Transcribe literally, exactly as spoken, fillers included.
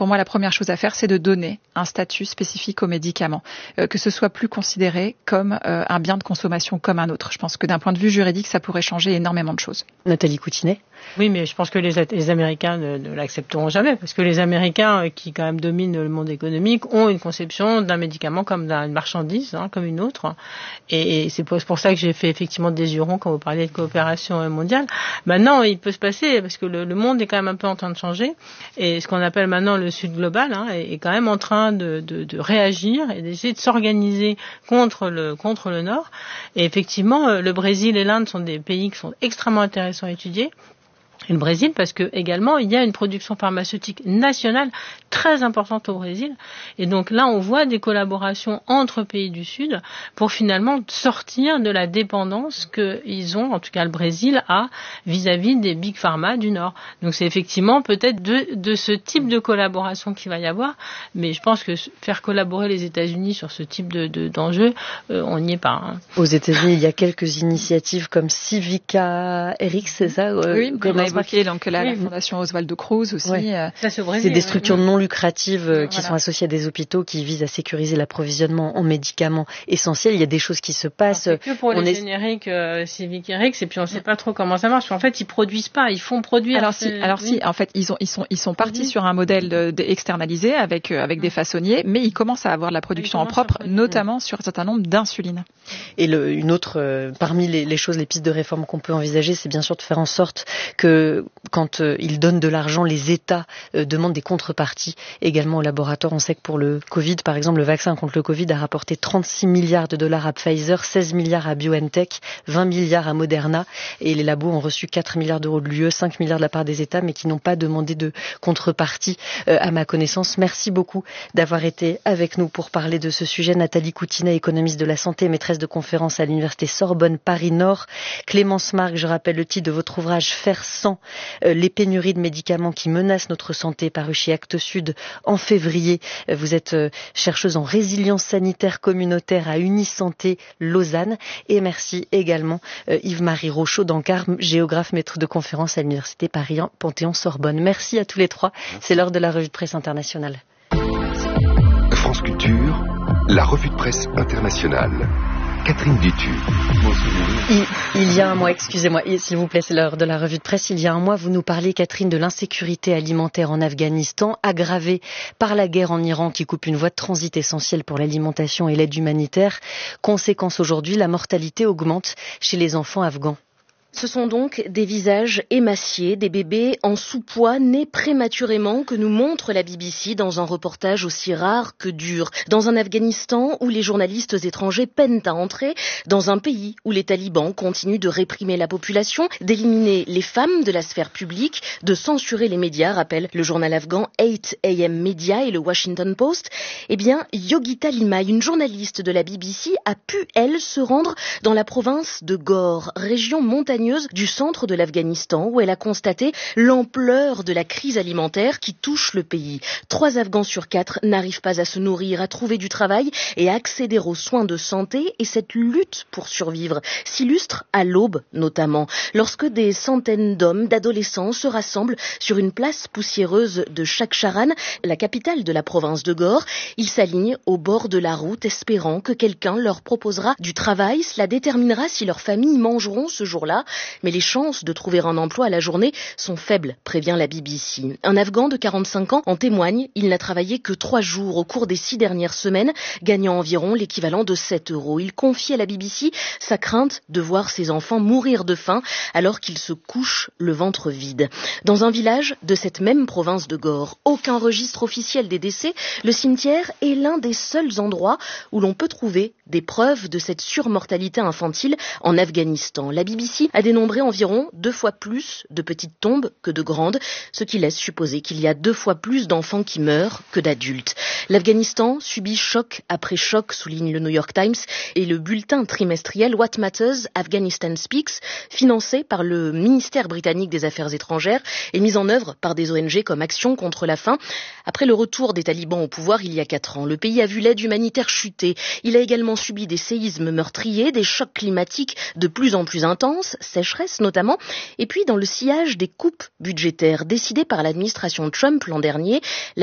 pour moi, la première chose à faire, c'est de donner un statut spécifique aux médicaments, euh, que ce soit plus considéré comme euh, un bien de consommation comme un autre. Je pense que d'un point de vue juridique, ça pourrait changer énormément de choses. Nathalie Coutinet. Oui, mais je pense que les, les Américains ne, ne l'accepteront jamais, parce que les Américains, qui quand même dominent le monde économique, ont une conception d'un médicament comme d'une marchandise, hein, comme une autre. Et, et c'est pour, pour ça que j'ai fait effectivement des jurons quand vous parliez de coopération mondiale. Maintenant, il peut se passer, parce que le, le monde est quand même un peu en train de changer, et ce qu'on appelle maintenant le Sud global hein, est, est quand même en train de, de, de réagir et d'essayer de s'organiser contre le, contre le Nord. Et effectivement, le Brésil et l'Inde sont des pays qui sont extrêmement intéressants à étudier. Et le Brésil, parce que également il y a une production pharmaceutique nationale très importante au Brésil, et donc là on voit des collaborations entre pays du Sud pour finalement sortir de la dépendance qu'ils ont, en tout cas le Brésil a vis-à-vis des big pharma du Nord. Donc c'est effectivement peut-être de, de ce type de collaboration qu'il va y avoir, mais je pense que faire collaborer les États-Unis sur ce type de, de d'enjeux, euh, on n'y est pas. Hein. Aux États-Unis, il y a quelques initiatives comme Civica Rx, c'est ça euh, Oui, on a évoqué donc la, oui. la fondation Oswaldo Cruz aussi. Ouais. Euh, ça, c'est, c'est des structures non lucratives euh, qui voilà. sont associées à des hôpitaux qui visent à sécuriser l'approvisionnement en médicaments essentiels. Il y a des choses qui se passent. Alors, c'est que pour on les est... génériques euh, Civica Rx, et puis on ne sait pas trop comment ça marche. En fait, ils produisent pas, ils font produire. Alors si, alors oui. si, en fait, ils ont, ils sont, ils sont partis oui. sur un modèle de, de externalisé avec euh, avec oui. des façonniers, mais ils commencent à avoir de la production en propre, notamment sur un certain nombre d'insuline. Et le, une autre, euh, parmi les, les choses, les pistes de réforme qu'on peut envisager, c'est bien sûr de faire en sorte que quand euh, ils donnent de l'argent, les États euh, demandent des contreparties également aux laboratoires. On sait que pour le Covid, par exemple, le vaccin contre le Covid a rapporté trente-six milliards de dollars à Pfizer, seize milliards à BioNTech, vingt milliards à Moderna, et les labos ont reçu quatre milliards d'euros de l'U E, cinq milliards de la part des États, mais qui n'ont pas demandé de contrepartie euh, à ma connaissance. Merci beaucoup d'avoir été avec nous pour parler de ce sujet. Nathalie Coutinet, économiste de la santé, maîtresse de conférence à l'université Sorbonne Paris-Nord. Clémence Marc, je rappelle le titre de votre ouvrage Faire sans, euh, les pénuries de médicaments qui menacent notre santé, paru chez Actes Sud en février. Vous êtes euh, chercheuse en résilience sanitaire communautaire à Unisanté Lausanne. Et merci également euh, Yves-Marie Rochaud-Dancard, géographe, maître de conférence à l'université Paris-Panthéon-Sorbonne. Merci à tous les trois. C'est l'heure de la revue de presse internationale. France Culture, la revue de presse internationale. Catherine Dutu. Il, il y a un mois, excusez-moi, s'il vous plaît, c'est l'heure de la revue de presse. Il y a un mois, vous nous parliez, Catherine, de l'insécurité alimentaire en Afghanistan, aggravée par la guerre en Iran qui coupe une voie de transit essentielle pour l'alimentation et l'aide humanitaire. Conséquence aujourd'hui, la mortalité augmente chez les enfants afghans. Ce sont donc des visages émaciés, des bébés en sous-poids nés prématurément que nous montre la B B C dans un reportage aussi rare que dur. Dans un Afghanistan où les journalistes étrangers peinent à entrer, dans un pays où les talibans continuent de réprimer la population, d'éliminer les femmes de la sphère publique, de censurer les médias, rappelle le journal afghan eight A M Media et le Washington Post, eh bien, Yogita Limaye, une journaliste de la B B C, a pu, elle, se rendre dans la province de Ghor, région montagneuse du centre de l'Afghanistan, où elle a constaté l'ampleur de la crise alimentaire qui touche le pays. Trois Afghans sur quatre n'arrivent pas à se nourrir, à trouver du travail et à accéder aux soins de santé, et cette lutte pour survivre s'illustre à l'aube notamment, lorsque des centaines d'hommes, d'adolescents se rassemblent sur une place poussiéreuse de Chakhcharan, la capitale de la province de Ghor. Ils s'alignent au bord de la route, espérant que quelqu'un leur proposera du travail. Cela déterminera si leurs familles mangeront ce jour-là. Mais les chances de trouver un emploi à la journée sont faibles, prévient la B B C. Un Afghan de quarante-cinq ans en témoigne, il n'a travaillé que trois jours au cours des six dernières semaines, gagnant environ l'équivalent de sept euros. Il confie à la B B C sa crainte de voir ses enfants mourir de faim alors qu'ils se couchent le ventre vide. Dans un village de cette même province de Ghor, aucun registre officiel des décès, le cimetière est l'un des seuls endroits où l'on peut trouver des preuves de cette surmortalité infantile en Afghanistan. La B B C a dénombré environ deux fois plus de petites tombes que de grandes, ce qui laisse supposer qu'il y a deux fois plus d'enfants qui meurent que d'adultes. L'Afghanistan subit choc après choc, souligne le New York Times, et le bulletin trimestriel What Matters Afghanistan Speaks, financé par le ministère britannique des Affaires étrangères et mis en œuvre par des O N G comme Action contre la faim. Après le retour des talibans au pouvoir il y a quatre ans, le pays a vu l'aide humanitaire chuter. Il a également subi des séismes meurtriers, des chocs climatiques de plus en plus intenses, sécheresse notamment, et puis dans le sillage des coupes budgétaires décidées par l'administration Trump l'an dernier,